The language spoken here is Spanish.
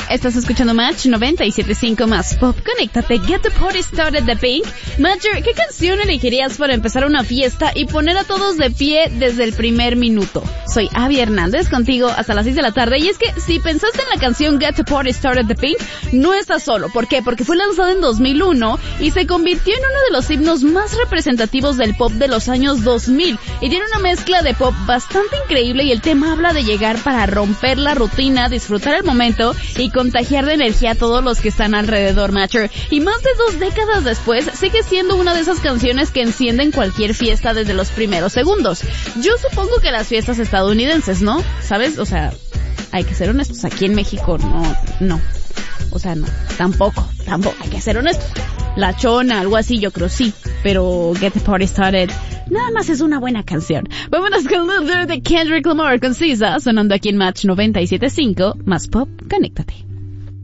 Estás escuchando Match 97.5 más Pop. Conéctate. Get the Party Started de Pink. Matcher, ¿qué canción elegirías para empezar una fiesta y poner a todos de pie desde el primer minuto? Soy Abby Hernández, contigo hasta las 6 de la tarde. Y es que si pensaste en la canción Get the Party Started de Pink, no estás solo. ¿Por qué? Porque fue lanzada en 2001 y se convirtió en uno de los himnos más representativos del pop de los años 2000. Y tiene una mezcla de pop bastante increíble y el tema habla de llegar para romper la rutina, disfrutar el momento y contagiar de energía a todos los que están alrededor, Matcher. Y más de 2 décadas después, sigue siendo una de esas canciones que encienden cualquier fiesta desde los primeros segundos. Yo supongo que las fiestas estadounidenses, ¿no? ¿Sabes? O sea, hay que ser honestos. Aquí en México, no. O sea, no. Tampoco. Hay que ser honestos. La Chona, algo así, yo creo sí. Pero Get the Party Started nada más es una buena canción. Vámonos con Little de Kendrick Lamar con SZA, sonando aquí en Match 97.5 más Pop. Conéctate.